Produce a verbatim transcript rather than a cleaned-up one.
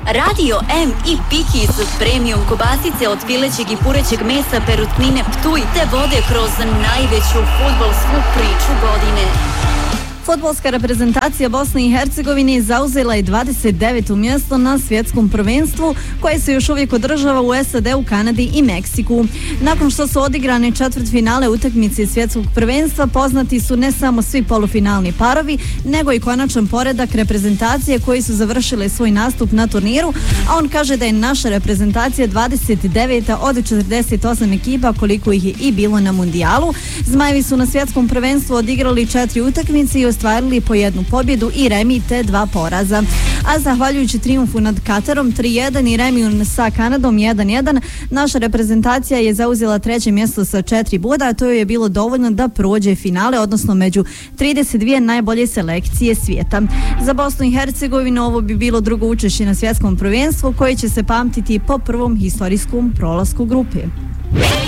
Radio M i Pikis premium kobasice od pilećeg i purećeg mesa Perutnine Ptuj te vode kroz najveću fudbalsku priču godine. Fudbalska reprezentacija Bosne i Hercegovine zauzela je dvadeset deveto mjesto na svjetskom prvenstvu koje se još uvijek održava u S A D-u, Kanadi i Meksiku. Nakon što su odigrane četvrtfinale utakmice svjetskog prvenstva, poznati su ne samo svi polufinalni parovi, nego i konačan poredak reprezentacije koji su završile svoj nastup na turniru, a on kaže da je naša reprezentacija dvadeset deveta od četrdeset osam ekipa koliko ih je i bilo na mundijalu. Zmajevi su na svjetskom prvenstvu odigrali četiri utakmice i ostvarili po jednu pobjedu i remi te dva poraza. A zahvaljujući triumfu nad Katarom tri jedan i remiju sa Kanadom jedan jedan, naša reprezentacija je zauzela treće mjesto sa četiri boda, a to je bilo dovoljno da prođe finale, odnosno među trideset dvije najbolje selekcije svijeta. Za Bosnu i Hercegovinu ovo bi bilo drugo učešće na svjetskom prvenstvu koje će se pamtiti po prvom historijskom prolasku grupe.